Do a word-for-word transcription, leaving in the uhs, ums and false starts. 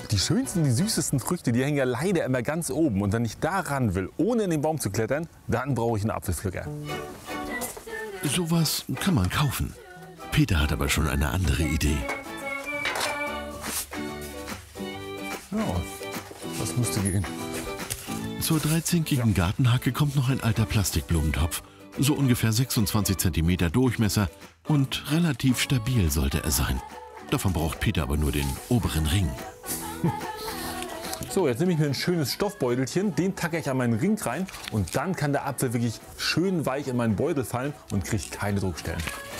Die schönsten, die süßesten Früchte, die hängen ja leider immer ganz oben. Und wenn ich da ran will, ohne in den Baum zu klettern, dann brauche ich einen Apfelpflücker. Sowas kann man kaufen. Peter hat aber schon eine andere Idee. Ja, das müsste gehen. Zur dreizinkigen Gartenhacke kommt noch ein alter Plastikblumentopf. So ungefähr sechsundzwanzig Zentimeter Durchmesser und relativ stabil sollte er sein. Davon braucht Peter aber nur den oberen Ring. So, jetzt nehme ich mir ein schönes Stoffbeutelchen, den tacke ich an meinen Ring rein und dann kann der Apfel wirklich schön weich in meinen Beutel fallen und kriegt keine Druckstellen.